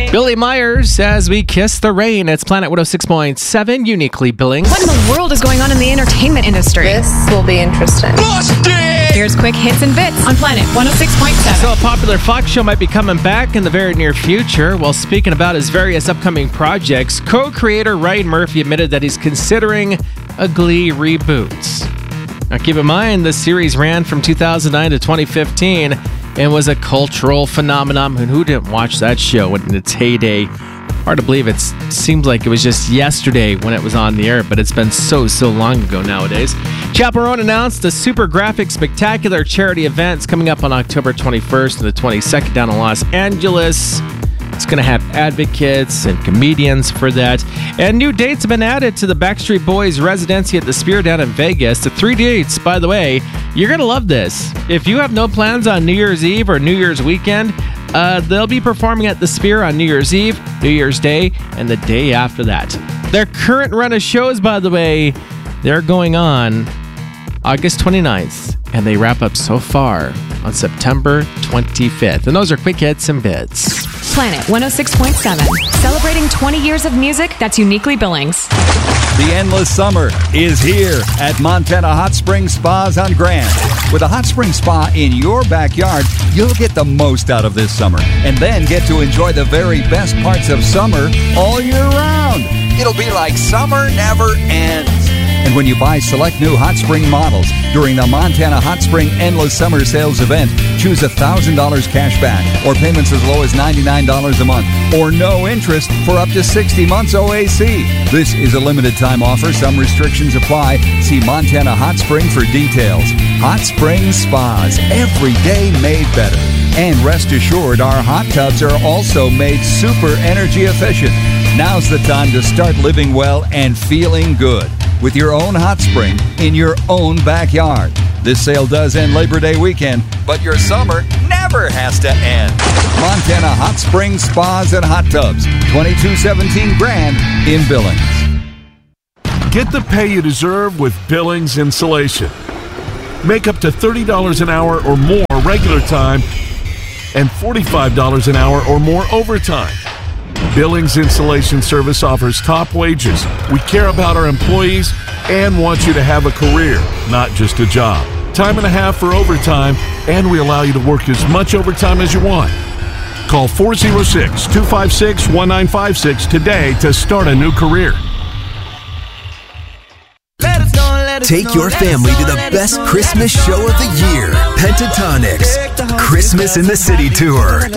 Billy Myers as we kiss the rain. It's Planet 106.7, uniquely billing. What in the world is going on in the entertainment industry? This will be interesting. Here's quick hits and bits on Planet 106.7. So a popular Fox show might be coming back in the very near future. While speaking about his various upcoming projects, co-creator Ryan Murphy admitted that he's considering a Glee reboot. Now keep in mind, the series ran from 2009 to 2015 and was a cultural phenomenon. And who didn't watch that show in its heyday? Hard to believe it seems like it was just yesterday when it was on the air, but it's been so long ago nowadays. Chaperone announced a super graphic, spectacular charity event coming up on October 21st and the 22nd down in Los Angeles. It's going to have advocates and comedians for that. And new dates have been added to the Backstreet Boys residency at the Sphere down in Vegas. The 3 dates, by the way, you're going to love this. If you have no plans on New Year's Eve or New Year's weekend, they'll be performing at the Sphere on New Year's Eve, New Year's Day, and the day after that. Their current run of shows, by the way, they're going on August 29th, and they wrap up so far on September 25th. And those are quick hits and bits. Planet 106.7, celebrating 20 years of music that's uniquely Billings. The endless summer is here at Montana Hot Springs Spas on Grand. With a hot spring spa in your backyard, you'll get the most out of this summer and then get to enjoy the very best parts of summer all year round. It'll be like summer never ends. And when you buy select new hot spring models during the Montana Hot Spring Endless Summer Sales event, choose $1,000 cash back or payments as low as $99 a month or no interest for up to 60 months OAC. This is a limited time offer. Some restrictions apply. See Montana Hot Spring for details. Hot Spring Spas, every day made better. And rest assured, our hot tubs are also made super energy efficient. Now's the time to start living well and feeling good with your own hot spring in your own backyard. This sale does end Labor Day weekend, but your summer never has to end. Montana Hot Springs Spas and Hot Tubs, 2217 Grand in Billings. Get the pay you deserve with Billings Insulation. Make up to $30 an hour or more regular time and $45 an hour or more overtime. Billings Insulation Service offers top wages. We care about our employees and want you to have a career, not just a job. Time and a half for overtime, and we allow you to work as much overtime as you want. Call 406-256-1956 today to start a new career. Take your family to the best Christmas show of the year. Pentatonix, Christmas in the City Tour.